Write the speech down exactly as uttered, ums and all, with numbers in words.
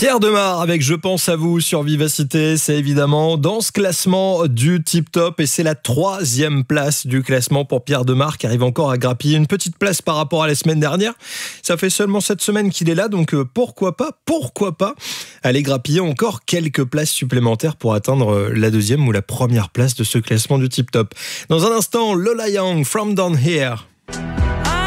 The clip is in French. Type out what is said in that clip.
Pierre Demar avec Je pense à vous sur Vivacité, c'est évidemment dans ce classement du Tip Top et c'est la troisième place du classement pour Pierre Demar qui arrive encore à grappiller une petite place par rapport à la semaine dernière. Ça fait seulement cette semaine qu'il est là, donc pourquoi pas, pourquoi pas aller grappiller encore quelques places supplémentaires pour atteindre la deuxième ou la première place de ce classement du Tip Top. Dans un instant, Lola Young, From Down Here.